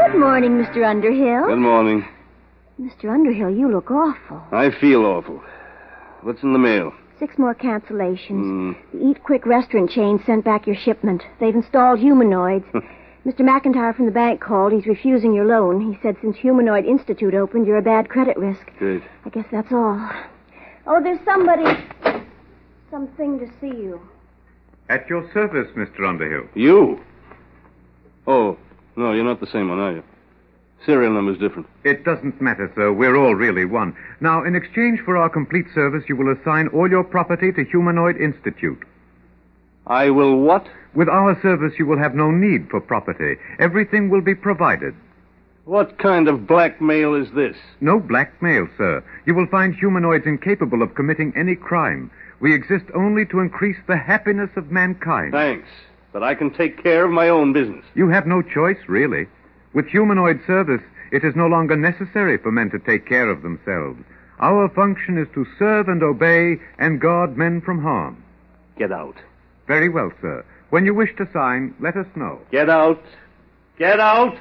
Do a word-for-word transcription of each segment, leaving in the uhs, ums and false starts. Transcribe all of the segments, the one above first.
Good morning, Mister Underhill. Good morning. Mister Underhill, you look awful. I feel awful. What's in the mail? Six more cancellations. Mm. The Eat Quick restaurant chain sent back your shipment. They've installed humanoids. Mister McIntyre from the bank called. He's refusing your loan. He said since Humanoid Institute opened, you're a bad credit risk. Good. I guess that's all. Oh, there's somebody... something to see you. At your service, Mister Underhill. You? Oh, no, you're not the same one, are you? Serial number's different. It doesn't matter, sir. We're all really one. Now, in exchange for our complete service, you will assign all your property to Humanoid Institute. I will what? With our service, you will have no need for property. Everything will be provided. What kind of blackmail is this? No blackmail, sir. You will find humanoids incapable of committing any crime. We exist only to increase the happiness of mankind. Thanks, but I can take care of my own business. You have no choice, really. With humanoid service, it is no longer necessary for men to take care of themselves. Our function is to serve and obey and guard men from harm. Get out. Very well, sir. When you wish to sign, let us know. Get out. Get out.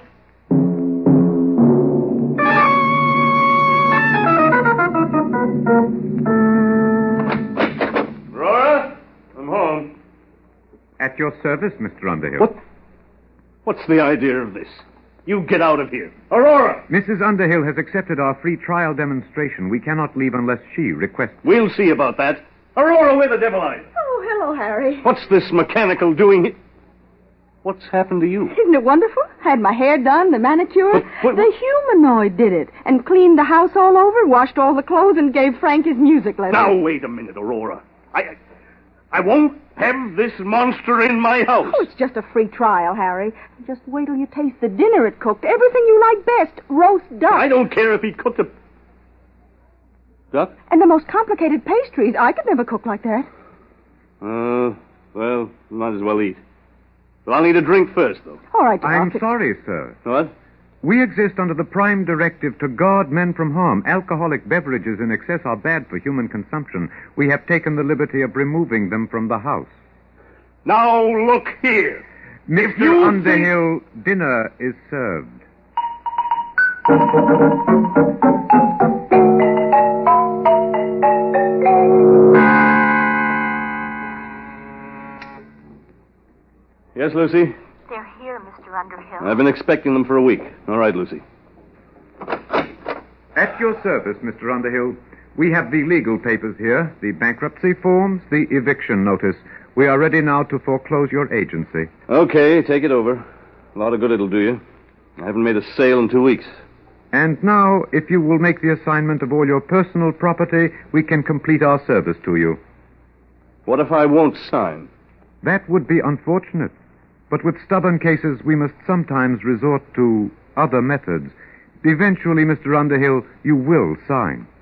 Aurora, I'm home. At your service, Mister Underhill. What? What's the idea of this? You get out of here. Aurora! Missus Underhill has accepted our free trial demonstration. We cannot leave unless she requests. We'll see about that. Aurora, where the devil are you? Oh, hello, Harry. What's this mechanical doing here? What's happened to you? Isn't it wonderful? Had my hair done, the manicure. What- what- the humanoid did it. And cleaned the house all over, washed all the clothes, and gave Frank his music lesson. Now, wait a minute, Aurora. I, I won't have this monster in my house. Oh, it's just a free trial, Harry. Just wait till you taste the dinner it cooked. Everything you like best. Roast duck. I don't care if he cooked a... Duck? And the most complicated pastries. I could never cook like that. Uh, well, might as well eat. But I'll need a drink first, though. All right, I'm I'll fix- sorry, sir. What? We exist under the prime directive to guard men from harm. Alcoholic beverages in excess are bad for human consumption. We have taken the liberty of removing them from the house. Now, look here. Mister you Underhill, dinner is served. Yes, Lucy? They're here, Mister Underhill. I've been expecting them for a week. All right, Lucy. At your service, Mister Underhill. We have the legal papers here, the bankruptcy forms, the eviction notice. We are ready now to foreclose your agency. Okay, take it over. A lot of good it'll do you. I haven't made a sale in two weeks. And now, if you will make the assignment of all your personal property, we can complete our service to you. What if I won't sign? That would be unfortunate. But with stubborn cases, we must sometimes resort to other methods. Eventually, Mister Underhill, you will sign.